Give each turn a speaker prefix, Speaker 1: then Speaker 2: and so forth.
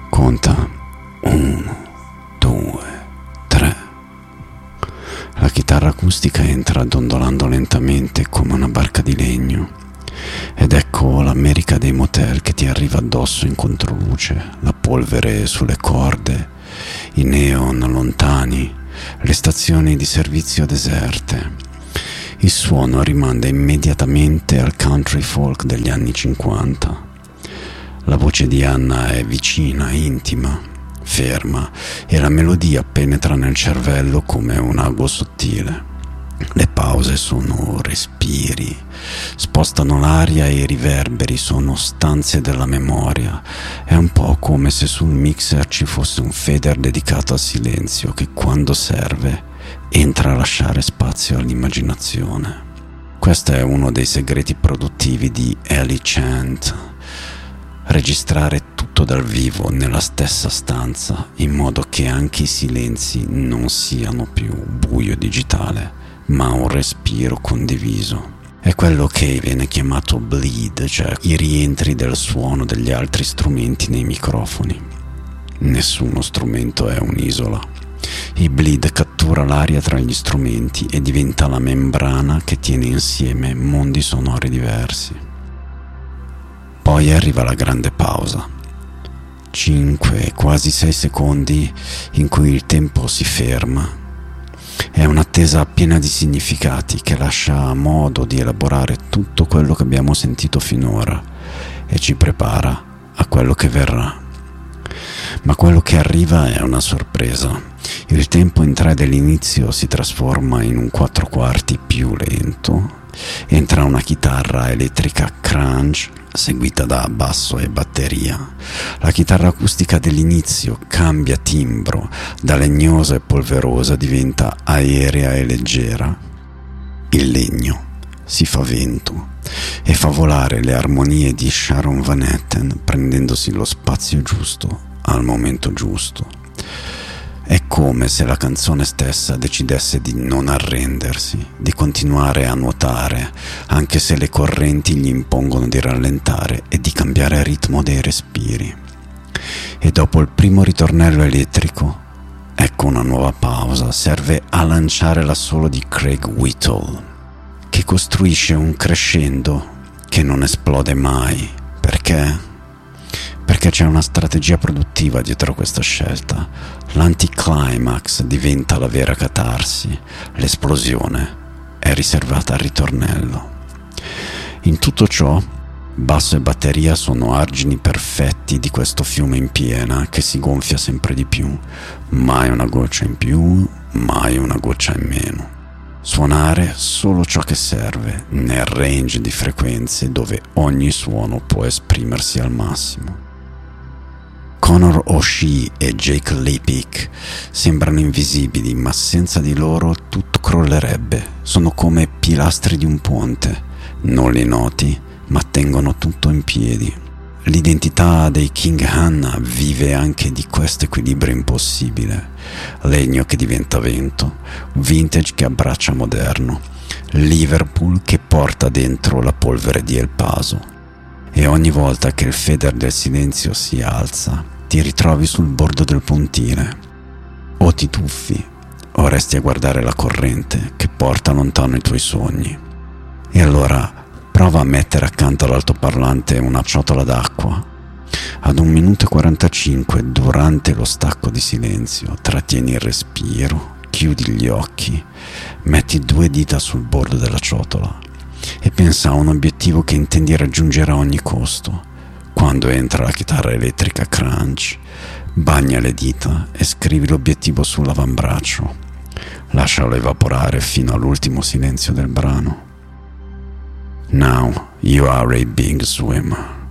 Speaker 1: Conta 1, 2, 3. La chitarra acustica entra dondolando lentamente come una barca di legno. Ed ecco l'America dei motel che ti arriva addosso in controluce, la polvere sulle corde, i neon lontani, le stazioni di servizio deserte. Il suono rimanda immediatamente al country folk degli anni 50. La voce di Anna è vicina, intima, ferma, e la melodia penetra nel cervello come un ago sottile. Le pause sono respiri, spostano l'aria e i riverberi sono stanze della memoria. È un po' come se sul mixer ci fosse un fader dedicato al silenzio che quando serve entra a lasciare spazio all'immaginazione. Questo è uno dei segreti produttivi di Ellie Chant: registrare tutto dal vivo nella stessa stanza, in modo che anche i silenzi non siano più buio digitale, ma un respiro condiviso. È quello che viene chiamato bleed, cioè i rientri del suono degli altri strumenti nei microfoni. Nessuno strumento è un'isola. Il bleed cattura l'aria tra gli strumenti e diventa la membrana che tiene insieme mondi sonori diversi. Poi arriva la grande pausa. 5, quasi 6 secondi in cui il tempo si ferma. È un'attesa piena di significati che lascia modo di elaborare tutto quello che abbiamo sentito finora e ci prepara a quello che verrà. Ma quello che arriva è una sorpresa. Il tempo in 3 dell'inizio si trasforma in un 4/4 più lento. Entra una chitarra elettrica crunch seguita da basso e batteria. La chitarra acustica dell'inizio cambia timbro, da legnosa e polverosa diventa aerea e leggera. Il legno si fa vento e fa volare le armonie di Sharon Van Etten, prendendosi lo spazio giusto al momento giusto. È come se la canzone stessa decidesse di non arrendersi, di continuare a nuotare, anche se le correnti gli impongono di rallentare e di cambiare ritmo dei respiri. E dopo il primo ritornello elettrico, ecco una nuova pausa, serve a lanciare l'assolo di Craig Whittle, che costruisce un crescendo che non esplode mai. Perché? Perché c'è una strategia produttiva dietro questa scelta. L'anticlimax diventa la vera catarsi, l'esplosione è riservata al ritornello. In tutto ciò, basso e batteria sono argini perfetti di questo fiume in piena che si gonfia sempre di più, mai una goccia in più, mai una goccia in meno. Suonare solo ciò che serve, nel range di frequenze dove ogni suono può esprimersi al massimo. Conor O'Shea e Jake Lepic sembrano invisibili, ma senza di loro tutto crollerebbe. Sono come pilastri di un ponte, non li noti, ma tengono tutto in piedi. L'identità dei King Hannah vive anche di questo equilibrio impossibile. Legno che diventa vento, vintage che abbraccia moderno, Liverpool che porta dentro la polvere di El Paso. E ogni volta che il fader del silenzio si alza, ti ritrovi sul bordo del pontile. O ti tuffi, o resti a guardare la corrente che porta lontano i tuoi sogni. E allora prova a mettere accanto all'altoparlante una ciotola d'acqua. Ad 1 minuto e 45, durante lo stacco di silenzio, trattieni il respiro, chiudi gli occhi, metti 2 dita sul bordo della ciotola e pensa a un obiettivo che intendi raggiungere a ogni costo. Quando entra la chitarra elettrica crunch, bagna le dita e scrivi l'obiettivo sull'avambraccio. Lascialo evaporare fino all'ultimo silenzio del brano. Now you are a big swimmer.